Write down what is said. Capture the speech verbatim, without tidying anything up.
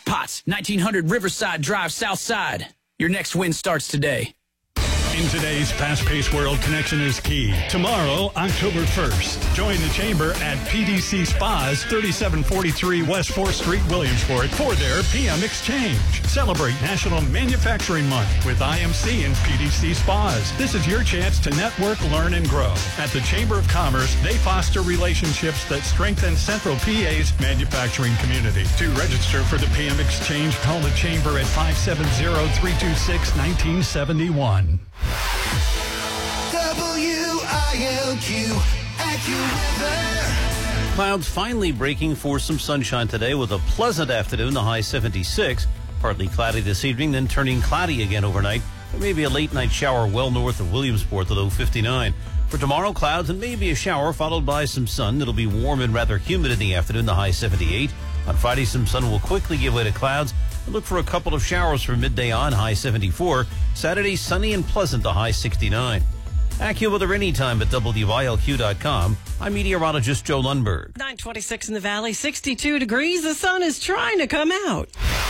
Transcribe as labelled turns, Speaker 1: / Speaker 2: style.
Speaker 1: Potts, nineteen hundred Riverside Drive, South Side. Your next win starts today.
Speaker 2: In today's fast-paced world, connection is key. Tomorrow, October first, join the Chamber at P D C Spas, thirty-seven forty-three West fourth Street, Williamsport, for their P M Exchange. Celebrate National Manufacturing Month with I M C and P D C Spas. This is your chance to network, learn, and grow. At the Chamber of Commerce, they foster relationships that strengthen Central P A's manufacturing community. To register for the P M Exchange, call the Chamber at five seven zero, three two six, one nine seven one.
Speaker 3: W I L Q, AccuWeather.
Speaker 4: Clouds finally breaking for some sunshine today with a pleasant afternoon, the high seventy-six. Partly cloudy this evening, then turning cloudy again overnight. There may be a late night shower well north of Williamsport, the low fifty-nine. For tomorrow, clouds and maybe a shower followed by some sun. It'll be warm and rather humid in the afternoon, the high seventy-eight. On Friday, some sun will quickly give way to clouds. Look for a couple of showers from midday on, high seventy-four. Saturday, sunny and pleasant, the high sixty-nine. AccuWeather anytime at W I L Q dot com. I'm meteorologist Joe Lundberg.
Speaker 5: nine twenty-six in the valley, sixty-two degrees. The sun is trying to come out.